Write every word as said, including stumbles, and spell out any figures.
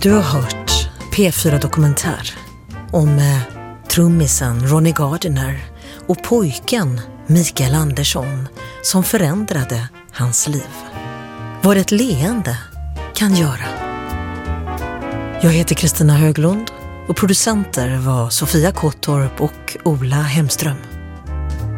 Du har hört P fyra Dokumentär om eh, trummisen Ronnie Gardiner och pojken Mikael Andersson som förändrade hans liv. Vad ett leende kan göra. Jag heter Kristina Höglund och producenter var Sofia Kottorp och Ola Hemström.